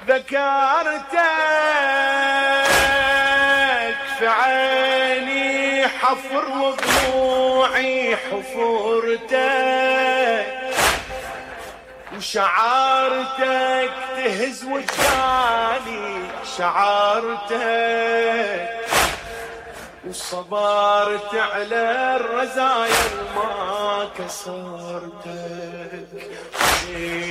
ذكرتك في عيني حفر وضلوعي حفرتك، وشعارتك تهز وجداني شعارتك، وصبرت على الرزايا وما كسرتك.